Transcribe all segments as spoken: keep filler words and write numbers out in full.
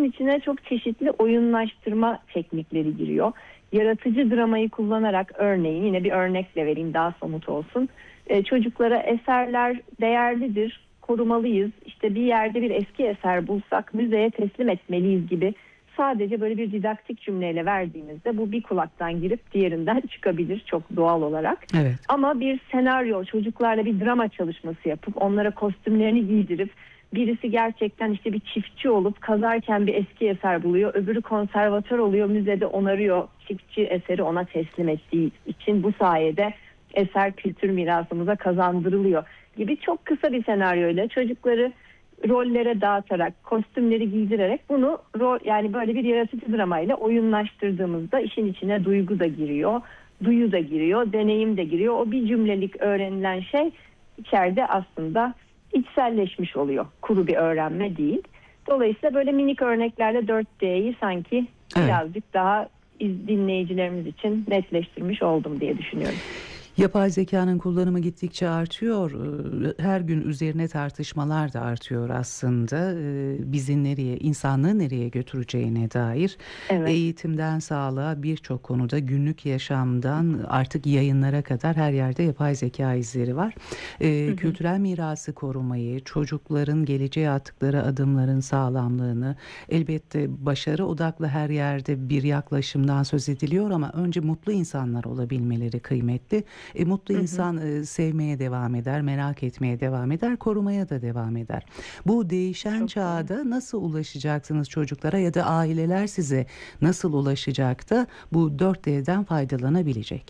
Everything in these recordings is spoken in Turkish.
işin içine çok çeşitli oyunlaştırma teknikleri giriyor. Yaratıcı dramayı kullanarak, örneğin yine bir örnekle vereyim daha somut olsun. Ee, çocuklara eserler değerlidir, korumalıyız, İşte bir yerde bir eski eser bulsak müzeye teslim etmeliyiz gibi sadece böyle bir didaktik cümleyle verdiğimizde bu bir kulaktan girip diğerinden çıkabilir çok doğal olarak. Evet. Ama bir senaryo, çocuklarla bir drama çalışması yapıp onlara kostümlerini giydirip birisi gerçekten işte bir çiftçi olup kazarken bir eski eser buluyor, öbürü konservatör oluyor, müzede onarıyor, çiftçi eseri ona teslim ettiği için bu sayede eser kültür mirasımıza kazandırılıyor gibi çok kısa bir senaryoyla çocukları rollere dağıtarak, kostümleri giydirerek bunu rol, yani böyle bir yaratıcı dramayla oyunlaştırdığımızda işin içine duygu da giriyor, duyu da giriyor, deneyim de giriyor. O bir cümlelik öğrenilen şey içeride aslında içselleşmiş oluyor. Kuru bir öğrenme değil. Dolayısıyla böyle minik örneklerle dört D'yi sanki evet. birazcık daha dinleyicilerimiz için netleştirmiş oldum diye düşünüyorum. Yapay zekanın kullanımı gittikçe artıyor. Her gün üzerine tartışmalar da artıyor aslında. Bizi nereye, insanlığı nereye götüreceğine dair. Evet. Eğitimden sağlığa birçok konuda, günlük yaşamdan artık yayınlara kadar her yerde yapay zeka izleri var. Hı hı. Kültürel mirası korumayı, çocukların geleceğe attıkları adımların sağlamlığını, elbette başarı odaklı her yerde bir yaklaşımdan söz ediliyor ama önce mutlu insanlar olabilmeleri kıymetli. E, mutlu hı hı. insan e, sevmeye devam eder, merak etmeye devam eder, korumaya da devam eder. Bu değişen Çok çağda iyi. Nasıl ulaşacaksınız çocuklara ya da aileler size nasıl ulaşacak da bu dört D'den faydalanabilecek?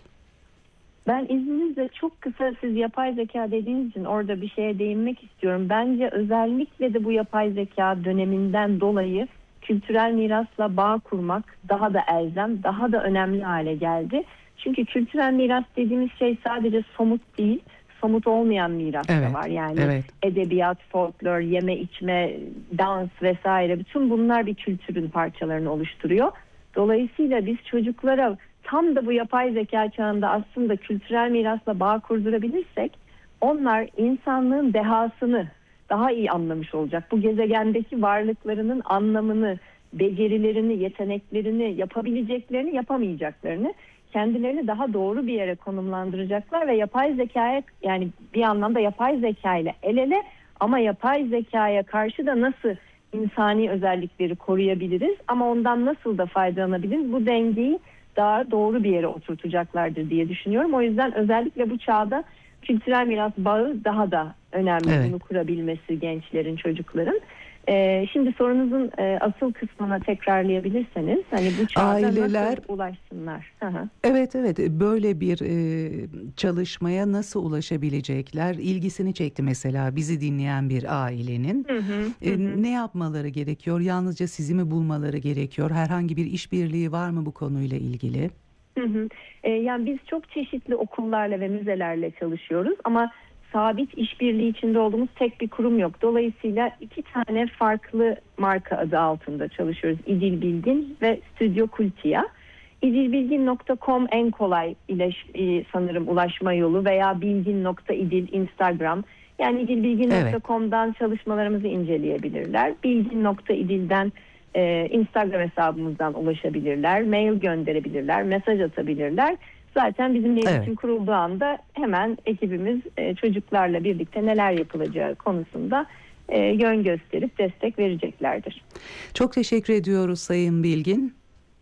Ben izninizle çok kısa, siz yapay zeka dediğiniz için orada bir şeye değinmek istiyorum. Bence özellikle de bu yapay zeka döneminden dolayı kültürel mirasla bağ kurmak daha da elzem, daha da önemli hale geldi. Çünkü kültürel miras dediğimiz şey sadece somut değil, somut olmayan miras da evet, var. Yani evet. edebiyat, folklor, yeme içme, dans vesaire, bütün bunlar bir kültürün parçalarını oluşturuyor. Dolayısıyla biz çocuklara tam da bu yapay zeka çağında aslında kültürel mirasla bağ kurdurabilirsek, onlar insanlığın dehasını daha iyi anlamış olacak. Bu gezegendeki varlıklarının anlamını, becerilerini, yeteneklerini, yapabileceklerini, yapamayacaklarını, kendilerini daha doğru bir yere konumlandıracaklar ve yapay zekaya, yani bir anlamda yapay zeka ile el ele, ama yapay zekaya karşı da nasıl insani özellikleri koruyabiliriz ama ondan nasıl da faydalanabiliriz, bu dengeyi daha doğru bir yere oturtacaklardır diye düşünüyorum. O yüzden özellikle bu çağda kültürel miras bağı daha da önemli, evet. bunu kurabilmesi gençlerin, çocukların. Ee, şimdi sorunuzun e, asıl kısmına tekrarlayabilirseniz, hani bu çağda aileler nasıl ulaşsınlar? Hı-hı. Evet evet, böyle bir e, çalışmaya nasıl ulaşabilecekler? İlgisini çekti mesela bizi dinleyen bir ailenin. Hı hı, e, hı. Ne yapmaları gerekiyor? Yalnızca sizi mi bulmaları gerekiyor? Herhangi bir işbirliği var mı bu konuyla ilgili? Hı hı. E, yani biz çok çeşitli okullarla ve müzelerle çalışıyoruz ama sabit işbirliği içinde olduğumuz tek bir kurum yok. Dolayısıyla iki tane farklı marka adı altında çalışıyoruz. İdil Bilgin ve Stüdyo Kultia. idilbilgin nokta com en kolay ilaş, sanırım ulaşma yolu, veya bilgin nokta idil Instagram. Yani idilbilgin nokta com'dan evet. çalışmalarımızı inceleyebilirler. bilgin nokta idil'den e, Instagram hesabımızdan ulaşabilirler. Mail gönderebilirler, mesaj atabilirler. Zaten bizim iletişim evet. kurulduğu anda hemen ekibimiz e, çocuklarla birlikte neler yapılacağı konusunda e, yön gösterip destek vereceklerdir. Çok teşekkür ediyoruz Sayın Bilgin.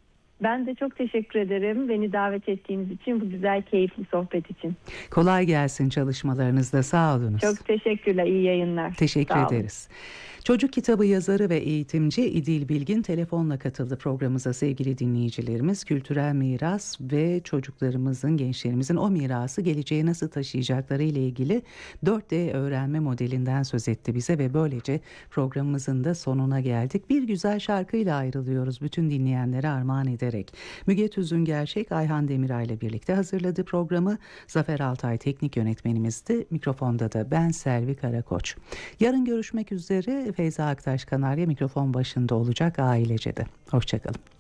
Ben de çok teşekkür ederim beni davet ettiğiniz için, bu güzel keyifli sohbet için. Kolay gelsin çalışmalarınızda, sağ olunuz. Çok teşekkürler, iyi yayınlar. Teşekkür sağ ederiz. Olun. Çocuk kitabı yazarı ve eğitimci İdil Bilgin telefonla katıldı programımıza sevgili dinleyicilerimiz. Kültürel miras ve çocuklarımızın, gençlerimizin o mirası geleceğe nasıl taşıyacakları ile ilgili dört D öğrenme modelinden söz etti bize ve böylece programımızın da sonuna geldik. Bir güzel şarkıyla ayrılıyoruz bütün dinleyenlere armağan ederek. Müge Tüzün Gerçek, Ayhan Demiray ile birlikte hazırladı programı. Zafer Altay teknik yönetmenimizdi. Mikrofonda da ben Selvi Karakoç. Yarın görüşmek üzere. Feyza Aktaş Kanarya mikrofon başında olacak Ailece'de. Hoşçakalın.